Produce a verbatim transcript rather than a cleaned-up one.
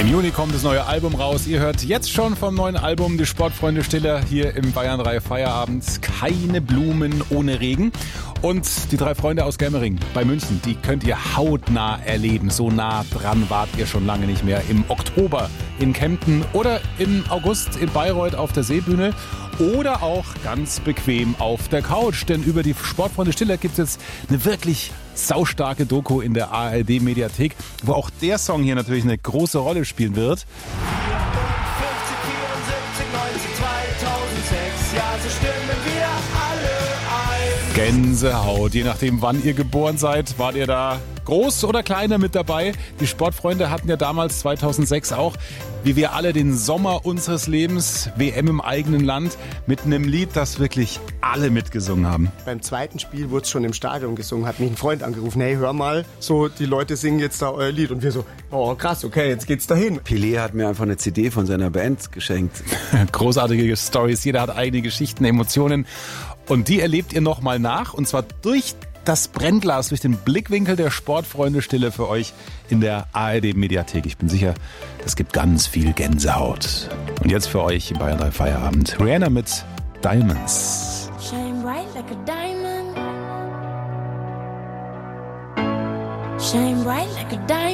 Im Juni kommt das neue Album raus. Ihr hört jetzt schon vom neuen Album die Sportfreunde Stiller hier im Bayern drei Feierabend. Keine Blumen ohne Regen. Und die drei Freunde aus Germering bei München, die könnt ihr hautnah erleben. So nah dran wart ihr schon lange nicht mehr. Im Oktober in Kempten oder im August in Bayreuth auf der Seebühne. Oder auch ganz bequem auf der Couch. Denn über die Sportfreunde Stiller gibt es jetzt eine wirklich saustarke Doku in der A R D-Mediathek, wo auch der Song hier natürlich eine große Rolle spielen wird. fünfzig, vierundsiebzig, neunzig, zweitausendsechs, ja, so stimmen wir alle ein. Gänsehaut, je nachdem wann ihr geboren seid, wart ihr da groß oder kleiner mit dabei. Die Sportfreunde hatten ja damals zweitausendsechs auch, wie wir alle, den Sommer unseres Lebens, W M im eigenen Land, mit einem Lied, das wirklich alle mitgesungen haben. Beim zweiten Spiel wurde es schon im Stadion gesungen, hat mich ein Freund angerufen, hey, hör mal, so die Leute singen jetzt da euer Lied. Und wir so, oh krass, okay, jetzt geht's dahin. Pelé hat mir einfach eine C D von seiner Band geschenkt. Großartige Storys, jeder hat eigene Geschichten, Emotionen und die erlebt ihr nochmal nach und zwar durch das Brennglas, durch den Blickwinkel der Sportfreunde Stille für euch in der A R D-Mediathek. Ich bin sicher, es gibt ganz viel Gänsehaut. Und jetzt für euch im Bayern drei Feierabend Rihanna mit Diamonds. Shine bright like a diamond. Shine bright like a diamond.